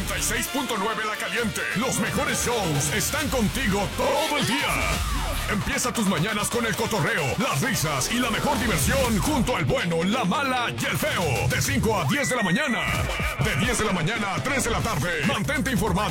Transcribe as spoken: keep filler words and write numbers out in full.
noventa y seis punto nueve La Caliente. Los mejores shows están contigo todo el día. Empieza tus mañanas con el cotorreo, las risas y la mejor diversión junto al bueno, la mala y el feo. De cinco a diez de la mañana. De diez de la mañana a tres de la tarde. Mantente informado